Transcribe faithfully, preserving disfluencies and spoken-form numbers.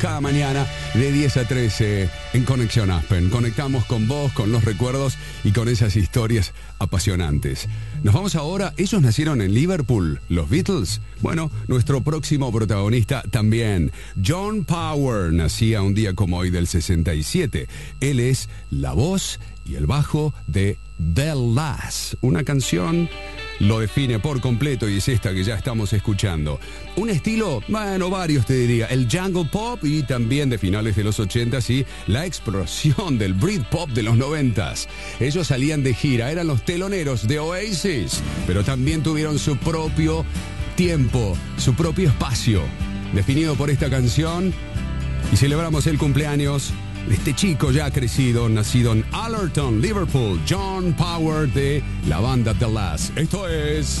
cada mañana de diez a trece en Conexión Aspen. Conectamos con vos, con los recuerdos y con esas historias apasionantes. Nos vamos ahora. Ellos nacieron en Liverpool, los Beatles. Bueno, nuestro próximo protagonista también. John Power nacía un día como hoy del sesenta y siete. Él es la voz y el bajo de The Lass, una canción lo define por completo y es esta que ya estamos escuchando. Un estilo, bueno, varios te diría, el jungle pop y también de finales de los ochentas y la explosión del Britpop de los noventas. Ellos salían de gira, eran los teloneros de Oasis, pero también tuvieron su propio tiempo, su propio espacio, definido por esta canción, y celebramos el cumpleaños de este chico ya crecido, nacido en Allerton, Liverpool, John Power de la banda The Lass. Esto es